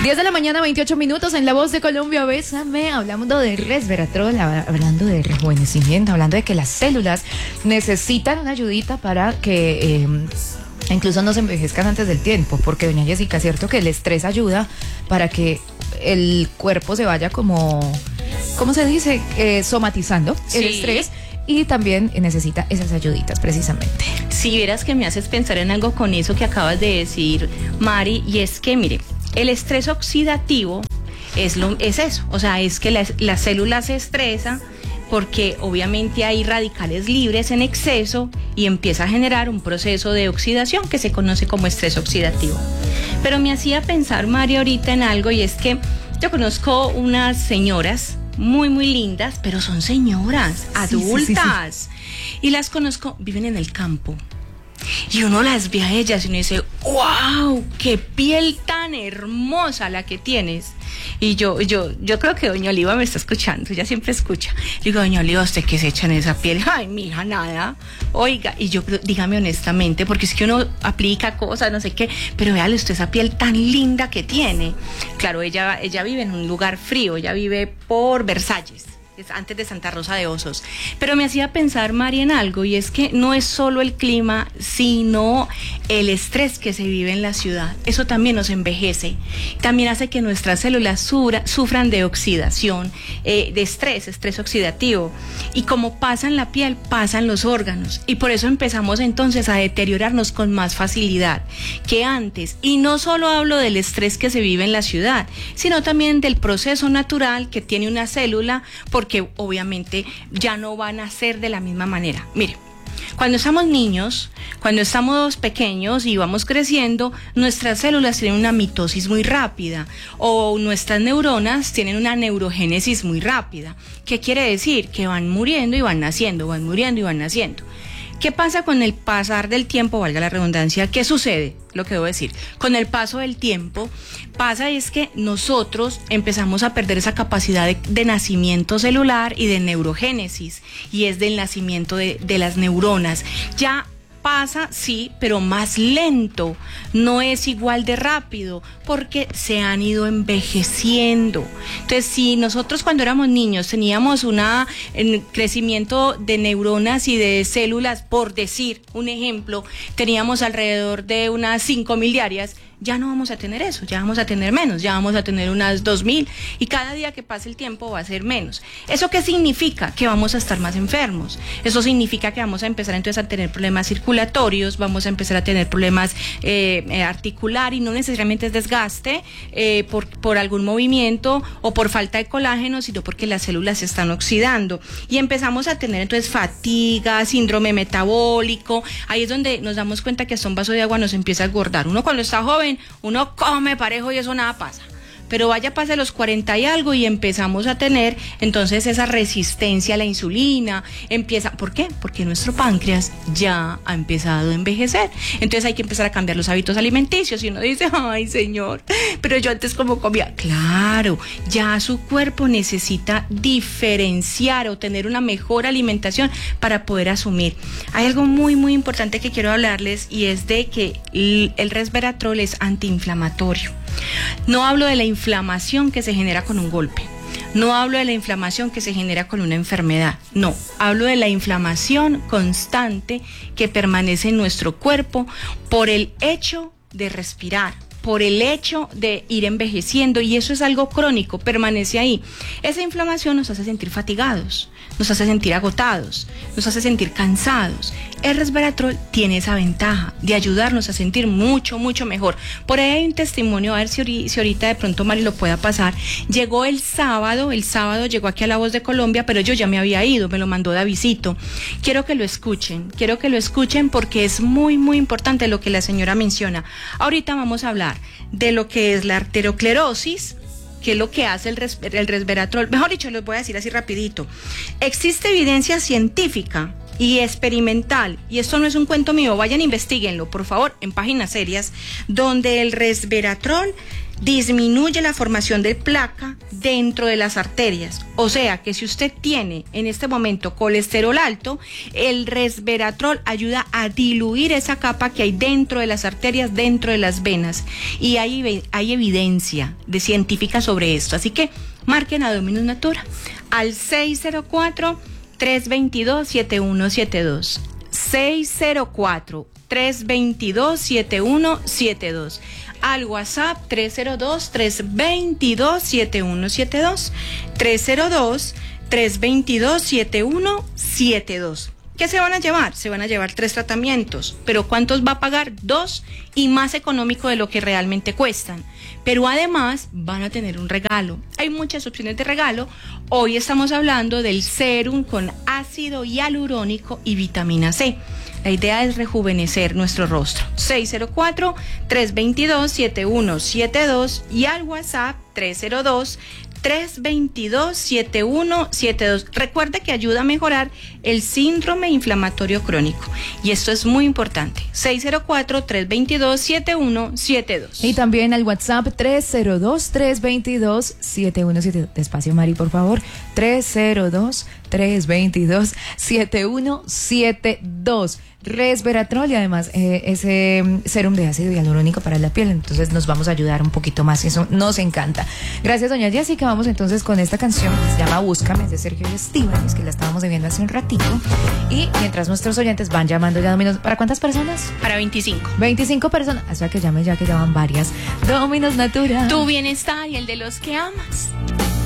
10 de la mañana, 28 minutos en La Voz de Colombia. Bésame, hablando de resveratrol, hablando de rejuvenecimiento, hablando de que las células necesitan una ayudita para que incluso no se envejezcan antes del tiempo, porque doña Jessica, es cierto que el estrés ayuda para que el cuerpo se vaya como, ¿cómo se dice? Somatizando el estrés. Y también necesita esas ayuditas, precisamente. Si vieras que me haces pensar en algo con eso que acabas de decir, Mari, y es que, mire, el estrés oxidativo es eso, o sea, es que la célula se estresa porque obviamente hay radicales libres en exceso y empieza a generar un proceso de oxidación que se conoce como estrés oxidativo. Pero me hacía pensar, Mari, ahorita en algo, y es que yo conozco unas señoras muy, muy lindas, pero son señoras adultas. Sí. Y las conozco, viven en el campo. Y uno las ve a ellas y uno dice, ¡wow! ¡Qué piel tan hermosa la que tienes! Y yo creo que doña Oliva me está escuchando, ella siempre escucha. Le digo, doña Oliva, ¿usted qué se echa en esa piel? Ay, mija, nada. Oiga, y yo, dígame honestamente, porque es que uno aplica cosas, no sé qué, pero véale usted esa piel tan linda que tiene. Claro, ella vive en un lugar frío, ella vive por Versalles, antes de Santa Rosa de Osos. Pero me hacía pensar, Mari, en algo, y es que no es solo el clima, sino el estrés que se vive en la ciudad. Eso también nos envejece. También hace que nuestras células sufran de oxidación, de estrés oxidativo. Y como pasa en la piel, pasan los órganos. Y por eso empezamos entonces a deteriorarnos con más facilidad que antes. Y no solo hablo del estrés que se vive en la ciudad, sino también del proceso natural que tiene una célula, porque obviamente ya no van a ser de la misma manera. Mire, cuando estamos niños, cuando estamos pequeños y vamos creciendo, nuestras células tienen una mitosis muy rápida o nuestras neuronas tienen una neurogénesis muy rápida. ¿Qué quiere decir? Que van muriendo y van naciendo, van muriendo y van naciendo. ¿Qué pasa con el pasar del tiempo? Valga la redundancia, ¿qué sucede? Lo que debo decir, con el paso del tiempo, pasa es que nosotros empezamos a perder esa capacidad de nacimiento celular y de neurogénesis, y es del nacimiento de las neuronas. Ya pasa, sí, pero más lento, no es igual de rápido, porque se han ido envejeciendo. Entonces, si nosotros cuando éramos niños teníamos un crecimiento de neuronas y de células, por decir un ejemplo, teníamos alrededor de unas 5.000 diarias, ya no vamos a tener eso, ya vamos a tener menos, ya vamos a tener unas 2.000, y cada día que pase el tiempo va a ser menos. ¿Eso qué significa? Que vamos a estar más enfermos. Eso significa que vamos a empezar entonces a tener problemas circulatorios, vamos a empezar a tener problemas articular, y no necesariamente es desgaste por algún movimiento o por falta de colágeno, sino porque las células se están oxidando, y empezamos a tener entonces fatiga, síndrome metabólico. Ahí es donde nos damos cuenta que hasta un vaso de agua nos empieza a engordar. Uno cuando está joven, uno come parejo y eso nada pasa. Pero vaya, pase los 40 y algo y empezamos a tener entonces esa resistencia a la insulina. ¿Por qué? Porque nuestro páncreas ya ha empezado a envejecer. Entonces hay que empezar a cambiar los hábitos alimenticios. Y uno dice, ay, señor, pero yo antes como comía. Claro, ya su cuerpo necesita diferenciar o tener una mejor alimentación para poder asumir. Hay algo muy, muy importante que quiero hablarles, y es de que el resveratrol es antiinflamatorio. No hablo de la inflamación que se genera con un golpe, no hablo de la inflamación que se genera con una enfermedad, no, hablo de la inflamación constante que permanece en nuestro cuerpo por el hecho de respirar, por el hecho de ir envejeciendo, y eso es algo crónico, permanece ahí. Esa inflamación nos hace sentir fatigados, nos hace sentir agotados, nos hace sentir cansados. El resveratrol tiene esa ventaja de ayudarnos a sentir mucho, mucho mejor. Por ahí hay un testimonio, a ver si ahorita de pronto Mari lo pueda pasar. Llegó el sábado llegó aquí a La Voz de Colombia, pero yo ya me había ido, me lo mandó Davidcito. Quiero que lo escuchen porque es muy, muy importante lo que la señora menciona. Ahorita vamos a hablar de lo que es la arteriosclerosis, que es lo que hace el resveratrol. Mejor dicho, les voy a decir así rapidito. Existe evidencia científica y experimental, y esto no es un cuento mío, vayan, investiguenlo, por favor, en páginas serias, donde el resveratrol disminuye la formación de placa dentro de las arterias. O sea que si usted tiene en este momento colesterol alto, el resveratrol ayuda a diluir esa capa que hay dentro de las arterias, dentro de las venas. Y hay evidencia científica sobre esto. Así que marquen a Dominus Natura al 604-322-7172. 604-322-7172. Al WhatsApp 302-322-7172. 302-322-7172. ¿Qué se van a llevar? Se van a llevar 3 tratamientos, pero ¿cuántos va a pagar? 2 y más económico de lo que realmente cuestan. Pero además van a tener un regalo. Hay muchas opciones de regalo. Hoy estamos hablando del serum con ácido hialurónico y vitamina C. La idea es rejuvenecer nuestro rostro. 604-322-7172 y al WhatsApp 302-322-7172. Recuerde que ayuda a mejorar el síndrome inflamatorio crónico. Y esto es muy importante. 604-322-7172. Y también al WhatsApp 302-322-7172. Despacio, Mari, por favor. 302-322-7172. Resveratrol y además ese serum de ácido hialurónico para la piel, entonces nos vamos a ayudar un poquito más y eso nos encanta. Gracias, doña Jessica. Vamos entonces con esta canción que se llama Búscame, de Sergio y Estíbaliz, que la estábamos viendo hace un ratito, y mientras nuestros oyentes van llamando ya Dominos. ¿Para cuántas personas? Para 25. 25 personas, o sea que llame ya, que ya van varias. Dominos Natura. Tu bienestar y el de los que amas.